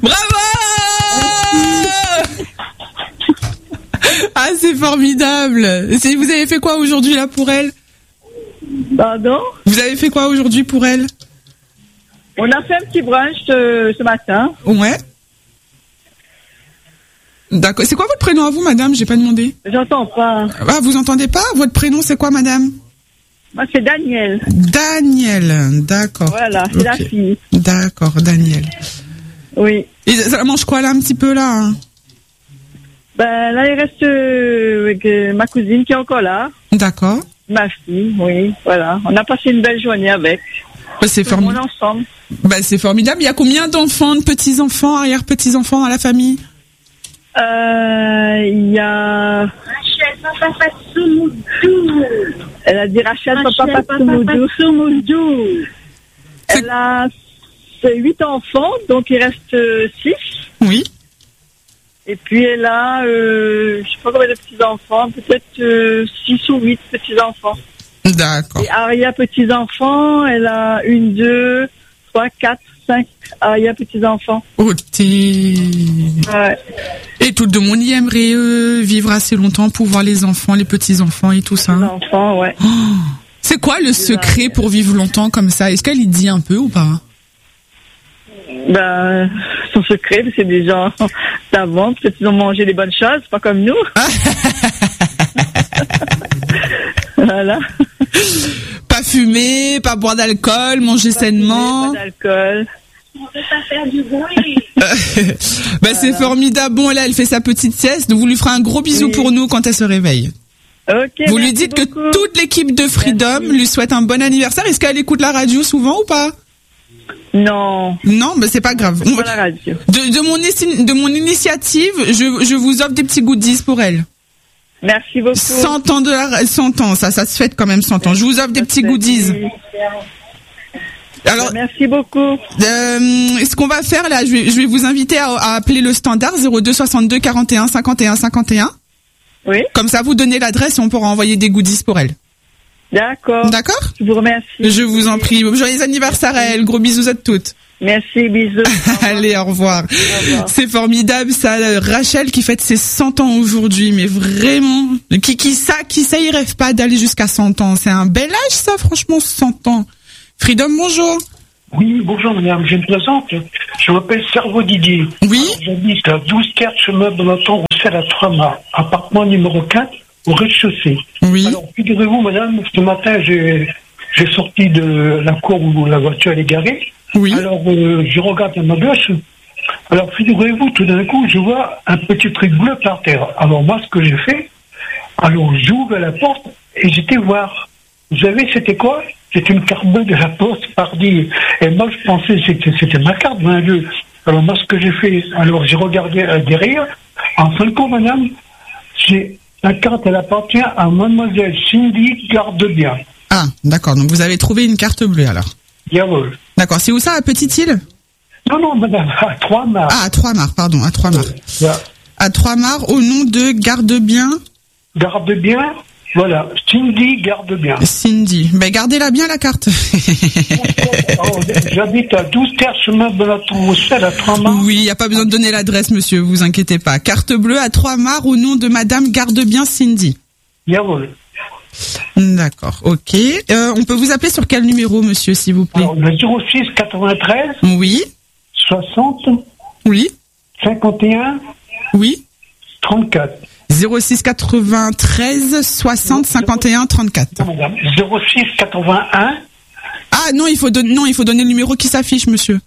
Bravo! Ah, c'est formidable. Vous avez fait quoi aujourd'hui là pour elle? Pardon? Vous avez fait quoi aujourd'hui pour elle? On a fait un petit brunch ce matin. Ouais. D'accord. C'est quoi votre prénom à vous, madame? J'ai pas demandé. J'entends pas. Ah, vous entendez pas? Votre prénom, c'est quoi, madame? Moi, c'est Daniel. Daniel, d'accord. Voilà, c'est la fille. D'accord, Daniel. Oui. Et ça mange quoi là, un petit peu là hein? Ben là, il reste avec ma cousine qui est encore là. D'accord. Ma fille, oui, voilà. On a passé une belle journée avec. C'est formidable. Ensemble. Bah, c'est formidable. Il y a combien d'enfants, de petits-enfants, arrière-petits-enfants dans la famille? Il y a... Rachel Papa Fatsoumou. Elle a dit Rachel Papa Fatsoumou. Elle a 8 enfants, donc il reste 6. Oui. Et puis elle a, je sais pas combien de petits-enfants, peut-être 6 ou 8 petits-enfants. D'accord. Et arrière-petits-enfants, elle a 1, 2, 3, 4, 5 arrière-petits-enfants. Oh, ouais. Et tout le monde y aimerait vivre assez longtemps pour voir les enfants, les petits-enfants et tout ça. Les enfants, ouais. Oh, c'est quoi le secret pour vivre longtemps comme ça? Est-ce qu'elle y dit un peu ou pas? Ben, son secret, c'est des gens d'avant, peut-être qu'ils ont mangé des bonnes choses, pas comme nous. Voilà. Pas fumer, pas boire d'alcool, manger sainement. Pas d'alcool. On peut pas faire du bruit. Ben, c'est formidable. Bon, là, elle fait sa petite sieste. Donc, vous lui ferez un gros bisou pour nous quand elle se réveille. Okay, vous lui dites beaucoup. Que toute l'équipe de Freedom lui souhaite un bon anniversaire. Est-ce qu'elle écoute la radio souvent ou pas? Non. Non, mais c'est pas grave. Pas la radio. De mon initiative, je vous offre des petits goodies pour elle. Merci beaucoup. 100 ans, ça se fête quand même 100 ans. Je vous offre des petits goodies. Alors, merci beaucoup. Ce qu'on va faire là, je vais vous inviter à appeler le standard 02 62 41 51 51. Oui. Comme ça, vous donnez l'adresse et on pourra envoyer des goodies pour elle. D'accord. D'accord. Je vous remercie. Je vous en prie. Joyeux anniversaire à elle. Gros bisous à toutes. Merci, bisous. Allez, au revoir. Au revoir. C'est formidable, ça. Rachel qui fête ses 100 ans aujourd'hui, mais vraiment, qui ça, il rêve pas d'aller jusqu'à 100 ans. C'est un bel âge, ça, franchement, 100 ans. Freedom, bonjour. Oui, bonjour madame, je me présente. Je m'appelle Cerveau Didier. Oui. Alors, j'habite à 12 4 chemin de Balaton, Roussel à 3 mars, appartement numéro 4, au rez-de-chaussée. Oui. Alors, figurez-vous madame, ce matin, j'ai sorti de la cour où la voiture elle est garée. Oui. Alors, je regarde à ma gauche. Alors, figurez-vous, tout d'un coup, je vois un petit truc bleu par terre. Alors, moi, ce que j'ai fait, alors, j'ouvre la porte et j'étais voir. Vous savez, c'était quoi? C'était une carte bleue de la poste, pardi. Et moi, je pensais que c'était ma carte, 22. Alors, moi, ce que j'ai fait, alors, j'ai regardé derrière. En fin de compte, madame, la carte, elle appartient à mademoiselle Cindy Gardebien. Ah, d'accord. Donc, vous avez trouvé une carte bleue, alors. Diable. D'accord. C'est où ça, à Petite-Île? Non, madame, à 3 mars. Ah, à 3 mars, pardon, à 3 mars. Voilà. À 3 mars, au nom de Gardebien. Gardebien, voilà, Cindy Gardebien. Cindy. Ben, gardez-la bien, la carte. J'habite à 12 terres chemin de la Tour-Roussel à 3 mars. Oui, il n'y a pas besoin de donner l'adresse, monsieur, vous inquiétez pas. Carte bleue à 3 mars au nom de madame Gardebien Cindy. Jawohl. D'accord, ok. On peut vous appeler sur quel numéro, monsieur, s'il vous plaît? Alors, le 06 93 Oui. 60 Oui. 51 Oui. 34. 06 93 60 51 34. Non, madame. 06 81. Ah non, il faut donner le numéro qui s'affiche, monsieur.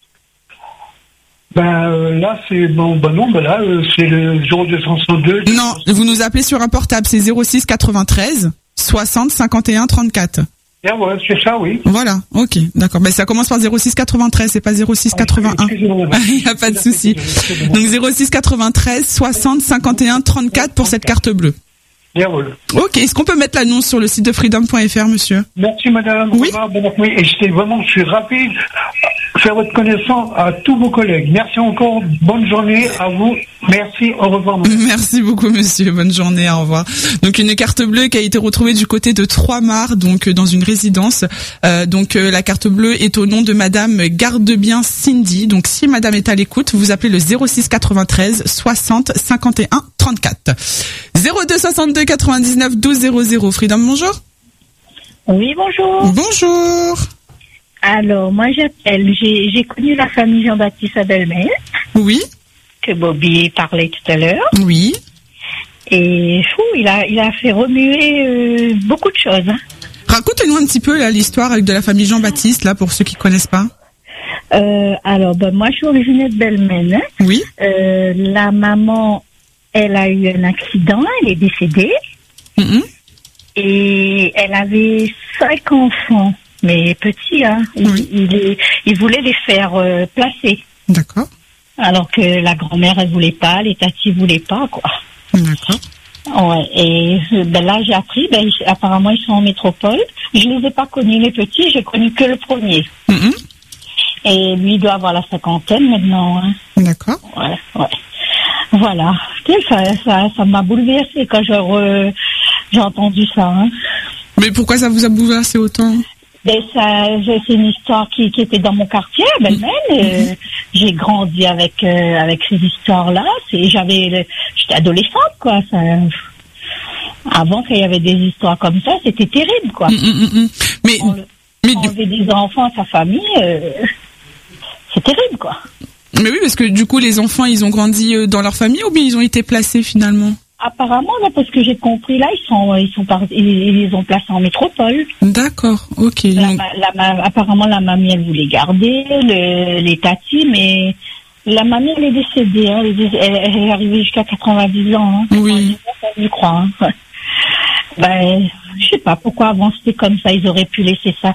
Là, c'est bon, là, c'est le 0262. Non, vous nous appelez sur un portable, c'est 06 93 60 51 34. Ouais, c'est ça, oui. Voilà, ok, d'accord. Ben, ça commence par 06 93, c'est pas 06 81. Il n'y a pas de souci. Donc 06 93 60 51 34 pour cette carte bleue. Ok, est-ce qu'on peut mettre l'annonce sur le site de freedom.fr, monsieur? Merci, madame. Oui. Et je suis ravi faire votre connaissance à tous vos collègues. Merci encore. Bonne journée à vous. Merci. Au revoir. Merci beaucoup, monsieur. Bonne journée. Au revoir. Donc, une carte bleue qui a été retrouvée du côté de Trois-Mars, donc dans une résidence. La carte bleue est au nom de madame Gardebien Cindy. Donc, si madame est à l'écoute, vous appelez le 06 93 60 51 34. 02 62 99 12 00. Freedom, bonjour. Oui, bonjour. Bonjour. Alors, moi, j'appelle. J'ai connu la famille Jean-Baptiste à Belmez. Oui. Que Bobby parlait tout à l'heure. Oui. Et il a fait remuer beaucoup de choses. Hein. Racontez-nous un petit peu là, l'histoire de la famille Jean-Baptiste, là, pour ceux qui connaissent pas. Moi, je suis originaire de Belmez. Hein. Oui. La maman, elle a eu un accident, elle est décédée. Mm-hmm. Et elle avait 5 enfants. Mais petit, hein. Oui. Il voulait les faire placer. D'accord. Alors que la grand-mère, elle voulait pas, les tatis voulaient pas, quoi. D'accord. Ouais. Et là, j'ai appris, apparemment, ils sont en métropole. Je les ai pas connus, les petits, j'ai connu que le premier. Mm-hmm. Et lui, il doit avoir la 50aine maintenant. Hein. D'accord. Ouais. Voilà. Ça m'a bouleversée quand j'ai entendu ça. Hein. Mais pourquoi ça vous a bouleversé autant? C'est une histoire qui était dans mon quartier, à Belmez. J'ai grandi avec ces histoires-là. J'étais adolescente, quoi. Avant qu'il y avait des histoires comme ça, c'était terrible, quoi. Mais enlever des enfants à sa famille, c'est terrible, quoi. Mais oui, parce que du coup, les enfants, ils ont grandi dans leur famille ou bien ils ont été placés finalement? Apparemment, là, parce que j'ai compris, là, ils les ont placés en métropole. D'accord, ok. Apparemment, la mamie, elle voulait garder les tatis, mais la mamie, elle est décédée. Hein, elle est arrivée jusqu'à 90 ans. Hein, oui. Je crois. Hein. Je sais pas pourquoi avant c'était comme ça. Ils auraient pu laisser ça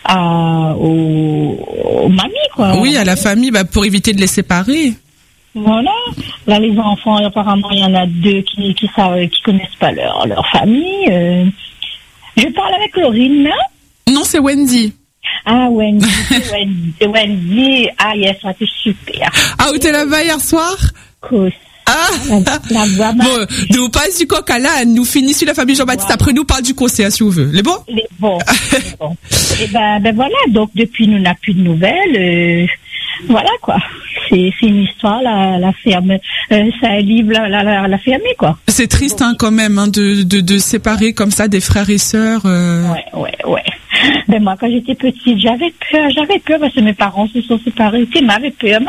aux mamies, quoi. Oui, à la famille, pour éviter de les séparer. Voilà. Là, les enfants, apparemment, il y en a 2 qui connaissent pas leur famille. Je parle avec Laurine, là. Non, c'est Wendy. Ah, Wendy. Wendy. Ah, yes, ça, c'est super. Ah, où t'es là-bas hier soir? Cool. Ah, la voix bon, nous passe du coq à l'âne, nous finissons la famille Jean-Baptiste, après nous parle du conseil, si vous voulez. Les bons? Les bons. Et voilà, donc depuis nous n'a plus de nouvelles, voilà, quoi. C'est une histoire, la ferme, ça livre la fermée, quoi. C'est triste, hein, quand même, hein, de séparer comme ça des frères et sœurs. Ouais. Moi, quand j'étais petite, j'avais peur parce que mes parents se sont séparés. Tu m'avais peur.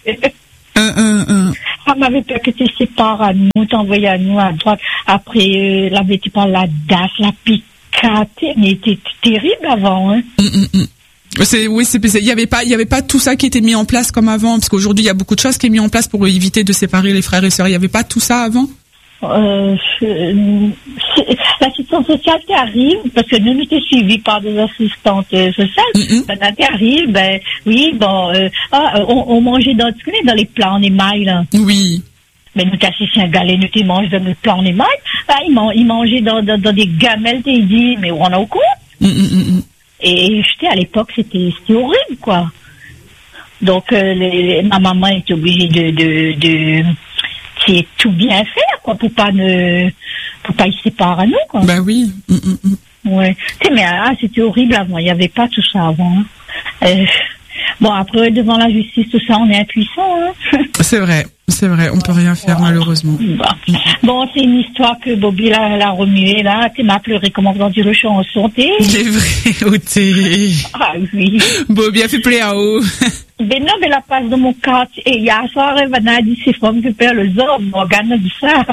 Ça m'avait peur que tu sépares à nous, t'envoyais à nous à droite. Après, la bêtise par la DAF, la picate, mais c'était terrible avant, hein. Il y avait pas tout ça qui était mis en place comme avant, parce qu'aujourd'hui il y a beaucoup de choses qui est mis en place pour éviter de séparer les frères et sœurs. Il y avait pas tout ça avant? L'assistance sociale qui arrive, parce que nous étions suivis par des assistantes sociales, qui arrive, on mangeait dans les plats en émail, là. Oui. Mais nous t'assistions un galet, nous t'y mangeons dans les plats en émail. Ils mangeaient dans des gamelles, t'y dit, mais on a au compte. Et à l'époque, c'était horrible, quoi. Donc, ma maman était obligée de tout bien faire, quoi, pour pas y séparer à nous, quoi. Bah oui. Ouais. Mais c'était horrible avant. Il n'y avait pas tout ça avant. Hein. Après, devant la justice, tout ça, on est impuissant. Hein. C'est vrai. On peut rien faire, malheureusement. Bon, c'est une histoire que Bobby l'a remuée, là. Tu m'as pleuré comment dans du chanson, C'est vrai, Oté. Ah oui. Bobby a fait plaisir, Ben non, mais la passe de mon quartier. Et il y a un soir, elle m'a dit, c'est femme qui perd le zorb. On gagne de ça.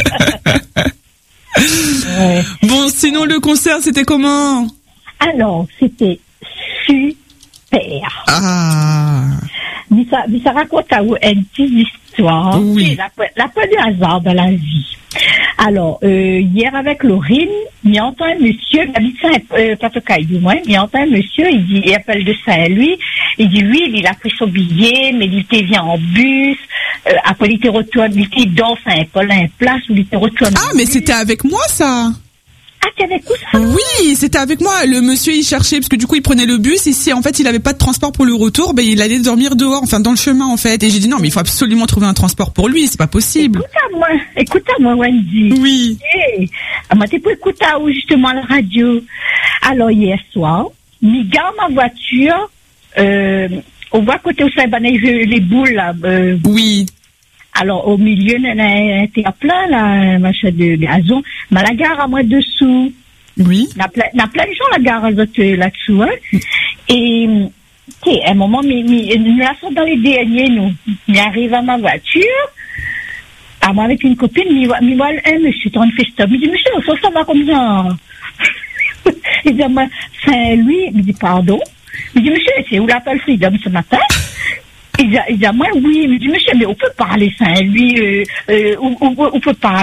Ouais. Bon, sinon, le concert, c'était comment? Alors, c'était super. Ah. Ça raconte à vous une petite histoire. Oui. La peu de hasard dans la vie. Alors, hier avec Laurine, il entend un monsieur, il habite Saint-Patocaille du moins, il entend un monsieur, il appelle de Saint-Louis, il dit oui, il a pris son billet, mais il était vient en bus, après il était retourné, il était dans Saint-Paul, un place où il était retourné. Ah, mais c'était avec moi, ça? Ah, t'es avec où ça? Oui, c'était avec moi. Le monsieur, il cherchait, parce que du coup, il prenait le bus. Et si, en fait, il avait pas de transport pour le retour, ben, il allait dormir dehors, enfin, dans le chemin, en fait. Et j'ai dit, non, mais il faut absolument trouver un transport pour lui, c'est pas possible. Écoute à moi, Wendy. Oui. Moi, t'es pour écouter où, justement, la radio. Alors, hier soir, je garde ma voiture, on voit côté où ça les boules, là. Oui. Alors, au milieu, il y a un plein, là, machin de gazon. Mais la gare, à moi, dessous. Oui. Il y a plein de gens, la gare, là-dessous, hein. Et, tu sais, à un moment, nous la sommes dans les derniers, nous. On arrive à ma voiture. À moi, avec une copine, je vois un monsieur, on fait stop. Je dis, monsieur, ça va comme ça. Il dit, moi, Saint-Louis. Je dis, pardon. Je dis, monsieur, c'est où l'appel Freedom ce matin? Il dit, moi, oui. Je dis, monsieur, mais on peut pas aller Saint-Louis, on peut pas,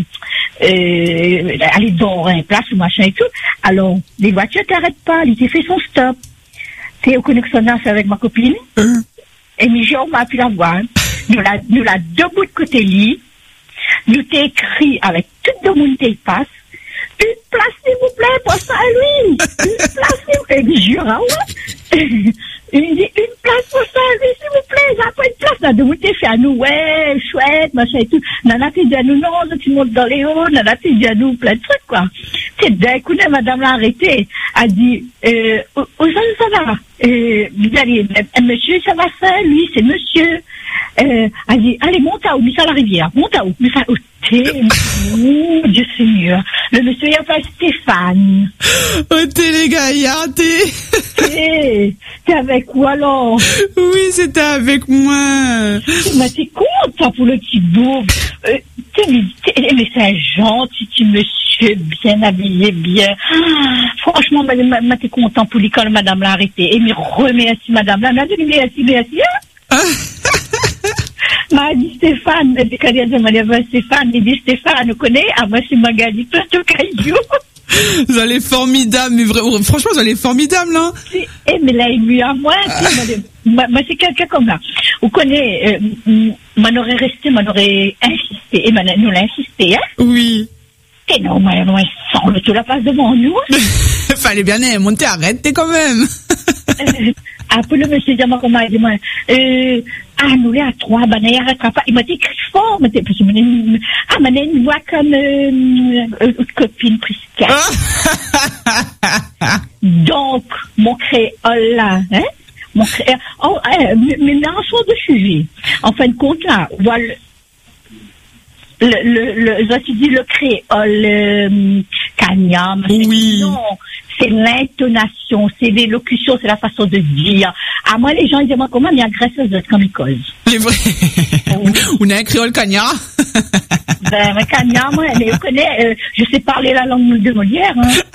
aller dans un place ou machin et tout. Alors, les voitures t'arrêtent pas. Il fait son stop. C'est au connexionnage avec ma copine. Et on m'a pu la voir. Nous la debout de côté lit. Nous t'ai écrit avec tout le monde qui passe. Une place, s'il vous plaît, pour Saint-Louis. Une place, s'il vous plaît. Et je jure, ouais. Il me dit, une place pour Saint-Louis, s'il vous plaît. J'ai pas une place. Là, de vous t'ai fait à nous, ouais, chouette, machin et tout. Nana t'ai dit à nous, non, tu montes dans les hauts. Nana t'ai dit à nous, plein de trucs, quoi. C'est d'un coup, madame l'a arrêté. Elle dit, où ça va? Vous allez, monsieur, ça va Saint-Louis, c'est monsieur. Elle dit, allez, monte à où? Mais ça la rivière. Monte à où? Mais ça, oh, Dieu Seigneur. Le monsieur, il a fait Stéphane. Oh, t'es les gars, t'es avec où alors? Oui, c'était avec moi. Mais t'es content pour le petit bourg. Mais c'est un gentil petit monsieur, bien habillé, bien. Franchement, t'es content pour l'école, madame l'a arrêté. Et me remercie, madame là. Merci, m'a dit Stéphane, Stéphane, il dit Stéphane, nous connaît, moi c'est Magali, toi tout caillou. Vous allez formidable, mais franchement, vous allez formidable, là. Mais là, il lui a moi, c'est quelqu'un comme là. Vous connaissez, m'en aurait resté, m'en aurait insisté, et nous l'a insisté, hein. Oui. Et non, sans le tout la passe devant nous. Fallait bien monter, arrêtez quand même. Après le monsieur dit, comment il dit, nous les à 3, il arrêtera pas. Il m'a dit, crie fort, parce que une voix comme, copine Prisca. Donc, mon créole là, hein, mais dans son de sujet. En fin de compte, là, voilà, le créole, cagnam. Oui. Non. C'est l'intonation, c'est l'élocution, c'est la façon de dire. À moi, les gens, ils disent, comment il y a agresseuse comme ils causent. C'est vrai. On a un créole cagnard. Mais cagnard, moi, mais vous connaissez, je sais parler la langue de Molière,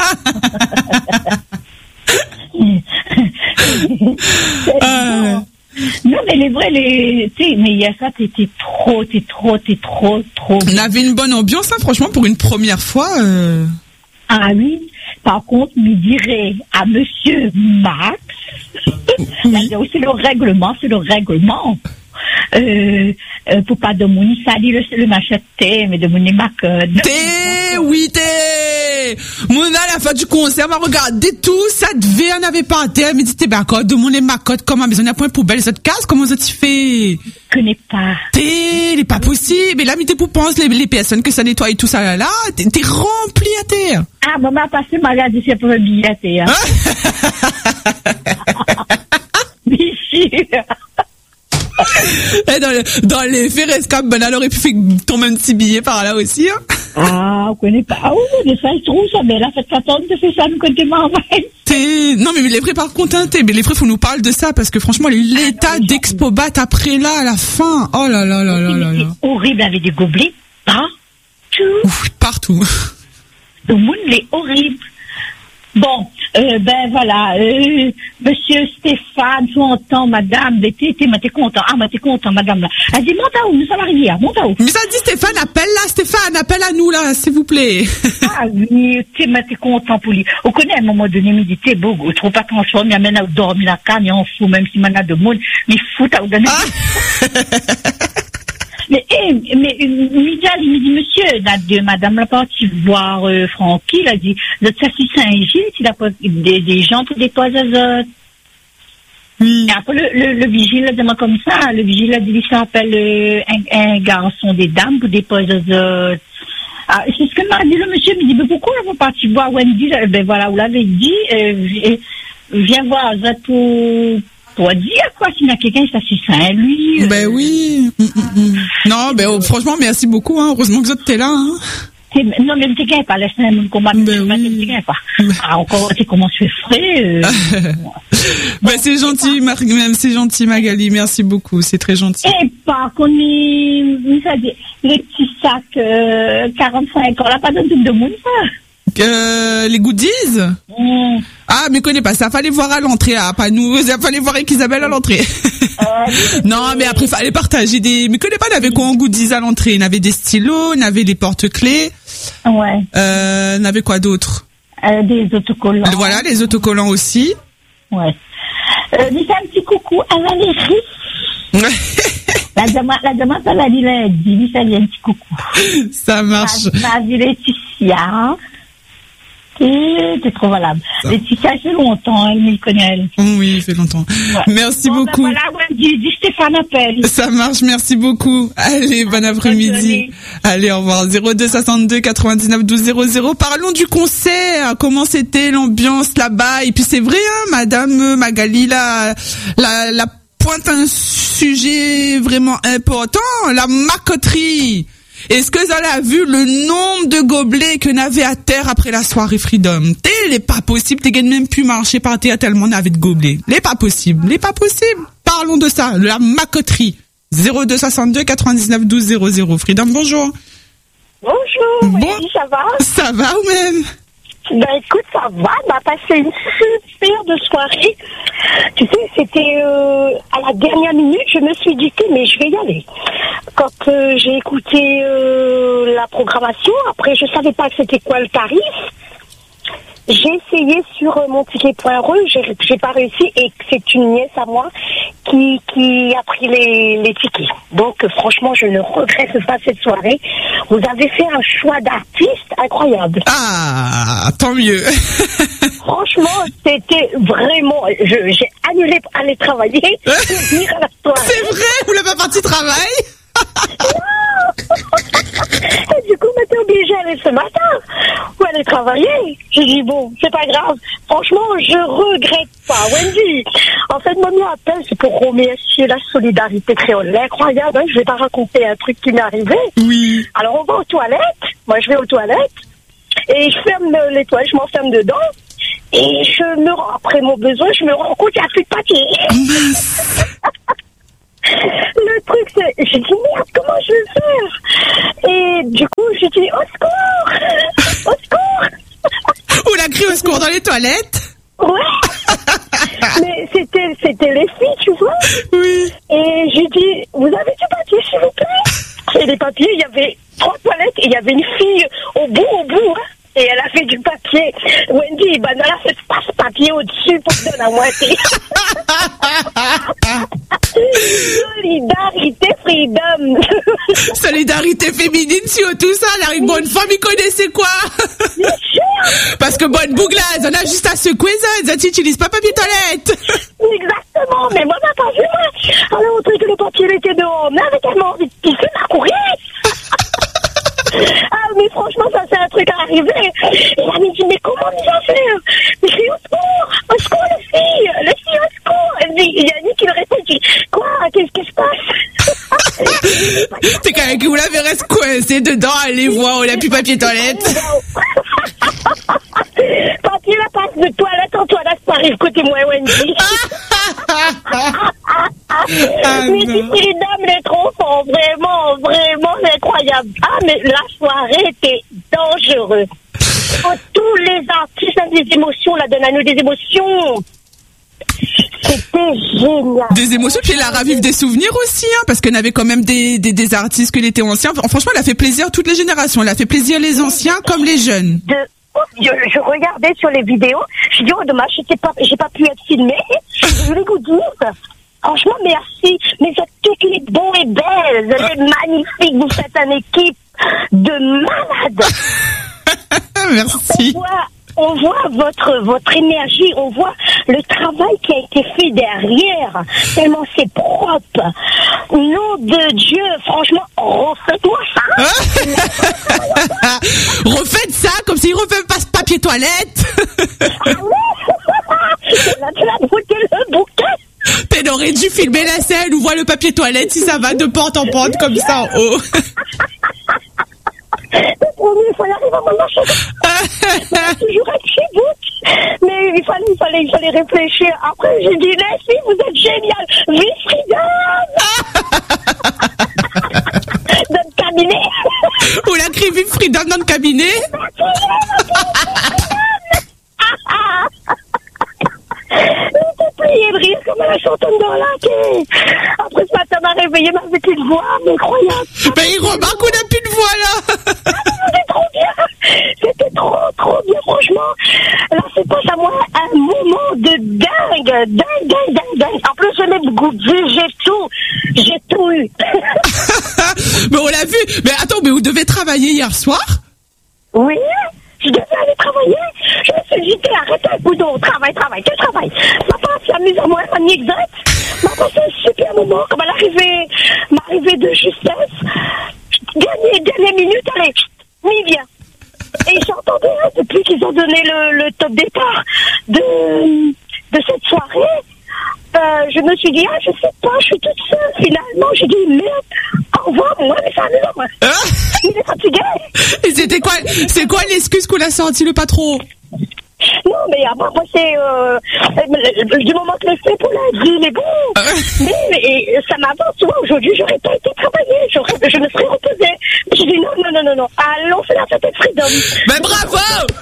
hein. Non, mais les vrais, mais il y a ça, t'es trop. On avait une bonne ambiance, hein, franchement, pour une première fois, Ah oui. Par contre, je dirais à monsieur Max, oui. C'est le règlement. Pour pas de mon ça dit le machette, mais de mon macotte. Oui, mon à la fin du concert, m'a regardé tout, ça devait, on avait pas à terre, mais dit, de mon macotte, comment, mais on a point poubelle, cette case, comment ça tu fais? Je connais pas. Il est pas possible, mais là, mais t'es pour penser, les personnes que ça nettoie et tout ça, là, t'es rempli à terre. Ah, maman, passé, m'a regardé, c'est pour le billet, hein. Et dans les faits rescapes, ben, elle aurait pu faire tomber un petit billet par là aussi, hein. Ah, on connaît pas. Ah, oui, mais ça, il se trouve, ça, mais là, faites attendre de faire ça, nous, quand t'es marre, non, mais les vrais, par contre, hein, mais les vrais, faut nous parler de ça, parce que franchement, l'état d'Expobat après là, à la fin, oh là là là là là là. C'est horrible avec des gobelets, partout. Ouf, partout. Le monde, il est horrible. Bon, ben voilà, monsieur Stéphane, tu entends, madame, t'es content. Ah, t'es content, madame, là. Elle dit, monte à où, nous sommes à la rivière, monte à où. Mais ça dit, Stéphane, appelle à nous, là, s'il vous plaît. Ah oui, t'es content pour lui. On connaît à un moment donné, mais dit, t'es beau, trop pas attention, mais amène à dormir la canne, et on fout, même si man a de monde, mais fout à vous donner. Mais, il me dit, monsieur, madame l'a parti voir Francky, il a dit, vous êtes assis Saint-Gilles, il a pas des gens pour des toits azotes. Et après, le vigile a dit comme ça, le vigile a dit, il s'appelle un garçon des dames pour des toits azotes. Ah, c'est ce que m'a dit le monsieur, il me dit, mais pourquoi vous parti voir Wendy? Ben voilà, vous l'avez dit, viens voir ça pour dire quoi, s'il y a quelqu'un qui s'assit Saint-Louis. Ben oui. Non, ben franchement, merci beaucoup, hein. Heureusement que vous êtes là, hein. Non, mais c'est quelqu'un pas, laisse-moi me combattre, c'est pas. Ah, encore, c'est comment je fais frais, Ben c'est gentil, c'est gentil, Magali, merci beaucoup, c'est très gentil. Et par contre, les petits sacs, 45 ans, là, pas de tout de monde, ça. Les goodies? Ah, mais connais pas ça, fallait voir à l'entrée, pas nous, fallait voir avec Isabelle à l'entrée. Non, mais après, fallait partager mais connais pas, on avait quoi en goodies à l'entrée? On avait des stylos, on avait des porte-clés. Ouais. On avait quoi d'autre? Des autocollants. Voilà, les autocollants aussi. Ouais. Dis un petit coucou à Valérie. La demande, elle a dit lundi, ça vient un petit coucou. Ça marche. Ma vie Laetitia. C'est trop valable. Laetitia, ça fait longtemps, elle me connaît, elle. Oui, ça fait longtemps. Ouais. Merci beaucoup. Ben voilà, Wendy, dis Stéphane appelle. Ça marche, merci beaucoup. Allez, bon après-midi. Allez, au revoir. 02 62 99 12 00. Parlons du concert. Comment c'était l'ambiance là-bas? Et puis c'est vrai, hein, Madame Magali, la pointe un sujet vraiment important, la macoterie. Est-ce que vous avez vu le nombre de gobelets que n'avait à terre après la soirée Freedom? N'est pas possible, t'es même plus marcher par terre tellement on avait de gobelets. N'est pas possible. Parlons de ça, de la macoterie. 02 62 99 12 00. Freedom, bonjour. Bonjour, oui, ça va? Ça va ou même? Ben écoute, ça va, on a passé une superbe soirée. Tu sais, c'était à la dernière minute, je me suis dit, mais je vais y aller. Quand j'ai écouté la programmation, après je savais pas que c'était quoi le tarif. J'ai essayé sur mon ticket.re, j'ai pas réussi et c'est une nièce à moi qui a pris les tickets. Donc franchement, je ne regrette pas cette soirée. Vous avez fait un choix d'artiste incroyable. Ah, tant mieux. Franchement, c'était vraiment... J'ai annulé pour aller travailler pour venir à la soirée. C'est vrai? Vous l'avez pas parti travail? Et du coup, on était obligé d'aller ce matin pour aller travailler. J'ai dit, bon, c'est pas grave. Franchement, je regrette pas. Wendy, en fait, mon appel, c'est pour remercier la solidarité créole. Incroyable, hein, je vais pas raconter un truc qui m'est arrivé. Oui. Alors, on va aux toilettes. Moi, je vais aux toilettes. Et je ferme les toilettes, je m'enferme dedans. Et après mon besoin, je me rends compte qu'il n'y a plus de papier. Le truc, c'est, j'ai dit, merde, comment je vais faire? Et du coup, j'ai dit, au secours! Au secours! On a crié au secours dans les toilettes? Ouais! Mais c'était les filles, tu vois? Oui. Et j'ai dit, vous avez du papier, s'il vous plaît? Et les papiers, il y avait 3 toilettes et il y avait une fille au bout, hein. Et elle a fait du papier. Wendy, ben elle a fait passe-papier au-dessus pour te donner la moitié. Solidarité, freedom. Solidarité féminine, surtout ça. La bonne femme, il connaissait quoi? Parce que bonne bouglaise, on a juste à secouer ça. Ils n'utilisent pas papier toilette. Exactement. Mais moi, j'ai pas vu, moi. Alors, on dirait que le papier était dehors. Mais avec tellement envie de pisser, m'a couru. Ah, mais franchement, ça, c'est un truc à arriver. Et elle m'a dit, mais comment on va faire? Je dis, au secours, les filles, au secours. Il y a Annie qui me répond, dit, quoi, qu'est-ce qui se passe? C'est quand même que vous l'avez reste coincé dedans, allez voir, on n'a plus papier toilette. Papier, la passe de toilette en toilette, ça arrive côté moi, Wendy. Mais si Freedom, les trop fort, vraiment incroyable. Ah, mais la soirée était dangereuse. Oh, tous les artistes ont des émotions, là, donnent à nous des émotions. C'était génial. Des émotions, puis elle a ravivé des souvenirs aussi, hein, parce qu'elle avait quand même des artistes qui étaient anciens. Franchement, elle a fait plaisir à toutes les générations. Elle a fait plaisir les anciens comme les jeunes. Je regardais sur les vidéos, je dis, oh dommage, j'ai pas pu être filmée. J'ai vu les goodies. Franchement, merci. Mais vous êtes toutes les bons et belles. Vous êtes magnifiques. Vous faites une équipe de malades. Merci. On voit votre énergie, on voit le travail qui a été fait derrière, tellement c'est propre. Nom de Dieu, franchement, refaites-moi ça. Refaites ça, comme s'il refait pas ce papier toilette. Ah oui. Tu l'as goûté le bouquet. T'en aurais dû filmer la scène ou voir le papier toilette si ça va de porte en porte comme ça en haut. Le premier, il fallait arriver à mon marché. Toujours être chez vous. Mais il fallait réfléchir. Après, j'ai dit, les filles, vous êtes géniales. Vive Freedom. Dans le cabinet. On a écrit Vive Freedom dans le cabinet. Plié de rire comme la chanteuse dans la Après ce matin, m'a réveillé avec une voix incroyable. Mais il remarque qu'on n'a plus de voix là. C'était trop bien. C'était trop bien, franchement. Là, c'est pas à moi un moment de dingue. En plus, je l'ai goûté, j'ai tout eu. Mais on l'a vu. Mais attends, mais vous devez travailler hier soir? Oui. Je devais aller travailler. Je me suis dit, arrête un coup d'eau. Travail. Quel travail? Ma part s'amuse à moi, un exact. Ma passé un super moment. Comme à m'arrivée de justesse. Dernière minute, allez, m'y viens. Et j'entendais, depuis qu'ils ont donné le top départ de cette soirée, je me suis dit, je sais pas, je suis toute seule. Finalement, j'ai dit, merde, au revoir, moi, mais ça amuse à moi. Il est fatigué. Et c'est quoi l'excuse qu'on a sorti, le patron? Non, mais après, c'est du moment que le fait pour la vie, mais bon. Mais ça m'avance, tu vois, aujourd'hui, j'aurais pas été travailler, je me serais reposée. J'ai dit non. Allons faire la fête avec Freedom. Mais bravo.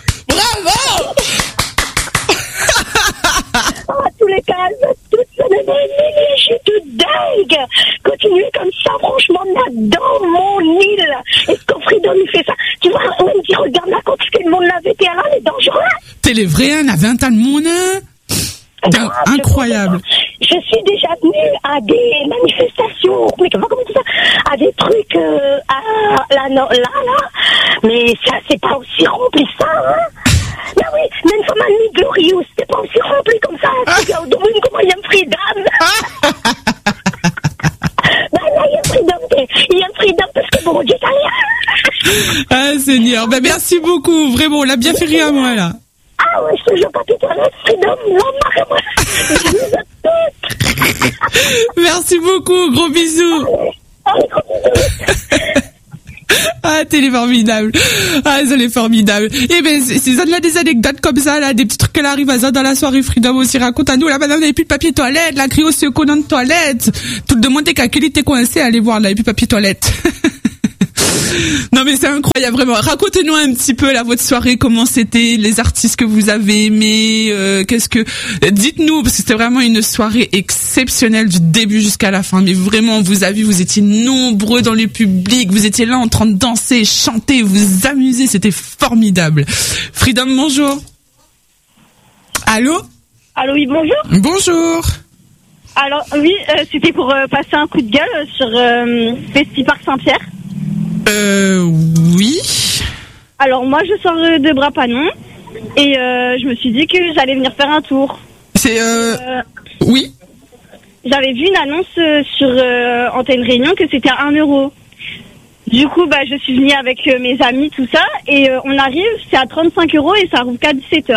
À tous les cas, toute cette énergie toute dingue. Continuez comme ça, franchement, dans mon île. Et quand Freedom, il fait ça, tu vois, on me dit, regarde la quantité de monde là, vétéran, elle est dangereux. T'es les vrais, on a 20 ans de monde, incroyable. Je suis déjà venue à des manifestations, mais comment ça, à des trucs, là, mais ça, c'est pas aussi rempli ça, hein. Ben oui, même comme un nuit glorieuse, c'était pas aussi rempli comme ça. Comment il y a Freedom? Ben là, il y a Freedom parce que bon, Dieu italien. Ah, Seigneur, ben merci beaucoup, vraiment, on l'a bien fait rire à moi, là. Ah ouais, je te jure pas tout à l'heure, Freedom, non, merci beaucoup, gros bisous. Allez, gros bisous. Ah, t'es formidable. Ah, elle est formidable. Eh ben, c'est ça, là, des anecdotes comme ça, là, des petits trucs qu'elle arrive à ça dans la soirée Freedom aussi. Raconte à nous, là, madame, il n'y avait plus de papier toilette, la crie aussi au conan de toilette. Tout le monde est calculé, t'es coincé, allez voir, là, il n'y a plus de papier toilette. Non, mais c'est incroyable, vraiment. Racontez-nous un petit peu, là, votre soirée, comment c'était, les artistes que vous avez aimés, dites-nous, parce que c'était vraiment une soirée exceptionnelle du début jusqu'à la fin. Mais vraiment, on vous a vu, vous étiez nombreux dans le public, vous étiez là en train de danser, chanter, vous amuser, c'était formidable. Freedom, bonjour. Allô, oui, bonjour. Bonjour. Alors, oui, c'était pour passer un coup de gueule sur Festipark Saint-Pierre. Oui. Alors moi je sors de Brapanon et je me suis dit que j'allais venir faire un tour. C'est oui. J'avais vu une annonce sur Antenne Réunion que c'était à 1 €. Du coup je suis venue avec mes amis tout ça et on arrive, c'est à 35 € et ça roule qu'à 17h.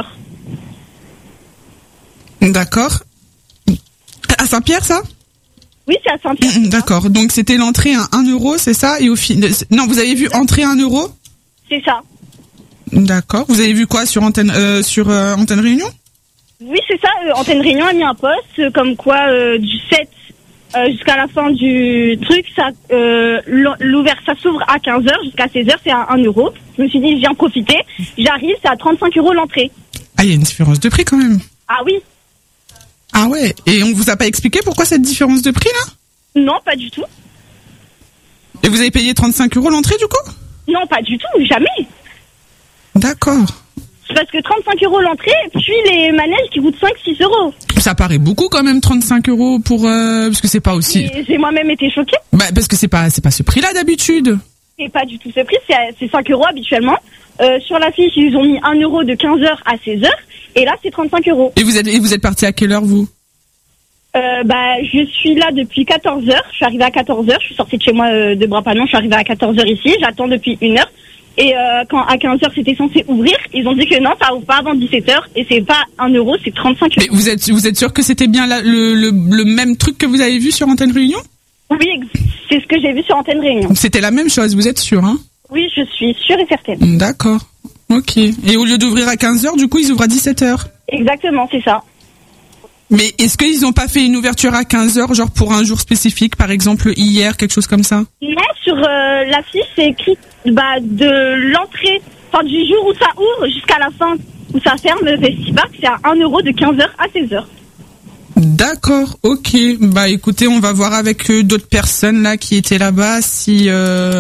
D'accord. À Saint-Pierre ça? Oui, c'est à Saint-Pierre. D'accord. Donc c'était l'entrée à 1 €, c'est ça? Et au final, non, vous avez vu entrée à 1 €? C'est ça. D'accord. Vous avez vu quoi sur Antenne Antenne Réunion? Oui, c'est ça. Antenne Réunion a mis un post comme quoi du 7 jusqu'à la fin du truc, ça ça s'ouvre à 15h jusqu'à 16h, c'est à 1 €. Je me suis dit, je viens profiter. J'arrive, c'est à 35 € l'entrée. Ah, il y a une différence de prix quand même. Ah oui. Ah ouais, et on vous a pas expliqué pourquoi cette différence de prix là? Non, pas du tout. Et vous avez payé 35 € l'entrée du coup? Non, pas du tout, jamais. D'accord. C'est parce que 35 € l'entrée, puis les manèges qui coûtent 5-6 €. Ça paraît beaucoup quand même, 35 € pour parce que c'est pas aussi. Et j'ai moi-même été choquée. Bah parce que c'est pas ce prix-là d'habitude. C'est pas du tout ce prix, c'est 5 € habituellement. Sur la fiche, ils ont mis 1 € de 15h à 16h, et là c'est 35 €. Et vous êtes parti à quelle heure vous? Je suis là depuis 14h. Je suis arrivée à 14h. Je suis sortie de chez moi de Bras-Panon. Je suis arrivée à 14h ici. J'attends depuis 1 heure. Et quand à 15h c'était censé ouvrir, ils ont dit que non, ça ouvre pas avant 17h. Et c'est pas 1 €, c'est 35 €. Mais vous êtes sûr que c'était bien le même truc que vous avez vu sur Antenne Réunion? Oui, c'est ce que j'ai vu sur Antenne Réunion. C'était la même chose, vous êtes sûr, hein? Oui, je suis sûre et certaine. D'accord. Ok. Et au lieu d'ouvrir à 15h, du coup, ils ouvrent à 17h? Exactement, c'est ça. Mais est-ce qu'ils n'ont pas fait une ouverture à 15h, genre pour un jour spécifique, par exemple hier, quelque chose comme ça? Non, sur l'affiche, c'est écrit de l'entrée, enfin du jour où ça ouvre jusqu'à la fin où ça ferme, le Festipark, c'est à 1 € de 15h à 16h. D'accord, ok. Bah écoutez, on va voir avec d'autres personnes là qui étaient là-bas si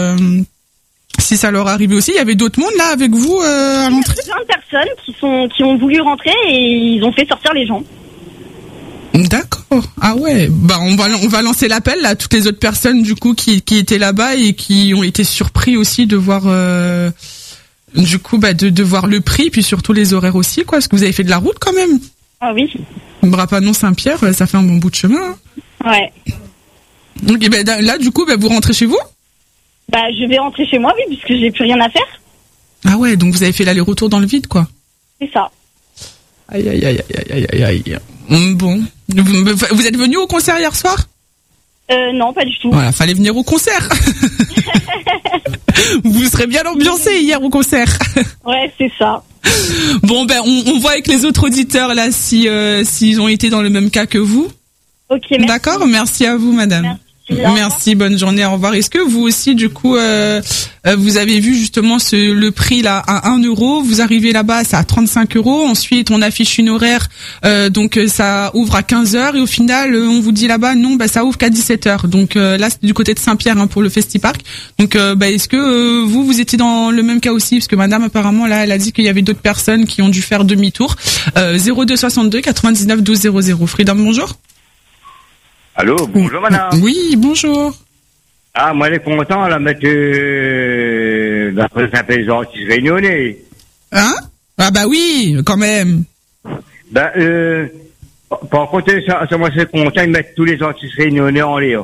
ça leur arrivait aussi. Il y avait d'autres mondes là avec vous à l'entrée? Il y a plein de personnes qui ont voulu rentrer et ils ont fait sortir les gens. D'accord. Ah ouais. Bah on va lancer l'appel là à toutes les autres personnes du coup qui étaient là-bas et qui ont été surpris aussi de voir du coup de voir le prix puis surtout les horaires aussi quoi. Parce que vous avez fait de la route quand même. Ah oui. Bras-Panon Saint-Pierre, ça fait un bon bout de chemin. Hein. Ouais. Donc là du coup vous rentrez chez vous? Je vais rentrer chez moi oui puisque j'ai plus rien à faire. Ah ouais, donc vous avez fait l'aller-retour dans le vide quoi. C'est ça. Aïe aïe aïe aïe aïe aïe. Bon, vous êtes venu au concert hier soir? Non, pas du tout. Voilà, fallait venir au concert. Vous serez bien ambiancé hier au concert. Ouais, c'est ça. Bon, on voit avec les autres auditeurs là s'ils ont été dans le même cas que vous. Ok, merci. D'accord, merci à vous, madame. Merci, bonne journée, au revoir. Est-ce que vous aussi, du coup, vous avez vu justement le prix là à 1 €, vous arrivez là-bas, c'est à 35 €, ensuite on affiche une horaire, donc ça ouvre à 15h et au final on vous dit là-bas non, ça ouvre qu'à 17h. Donc là c'est du côté de Saint-Pierre pour le Festipark. Donc est-ce que vous étiez dans le même cas aussi, parce que madame apparemment là elle a dit qu'il y avait d'autres personnes qui ont dû faire demi-tour. 02 62 99 12 00. Freedom, bonjour. Allô, bonjour madame. Oui, bonjour. Ah, moi, elle est content, elle a mettre d'après Saint-Paysan qui se réunionnait. Hein? Ah bah oui, quand même. Par contre, ça, moi, c'est content, ils mettent tous les artistes réunionnais en l'air.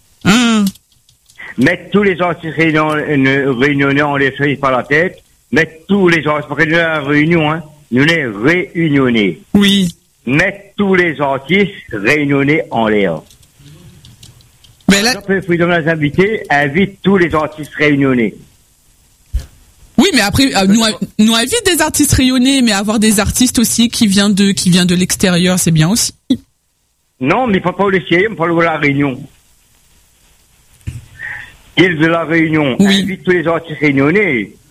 Mettre tous les artistes réunionnais en l'air, ça, par la tête. Mettre tous les artistes, parce que nous, la réunion, hein, nous, les réunionnais. Oui. Mettre tous les artistes réunionnais en l'air. Mais là, Freedom les invités, invite tous les artistes réunionnais. Oui, mais après, nous invite des artistes rayonnés, mais avoir des artistes aussi qui viennent de l'extérieur, c'est bien aussi. Non, mais il ne faut pas le laisser, il faut le la Réunion. Île de la Réunion, oui. Invite tous les artistes réunionnais.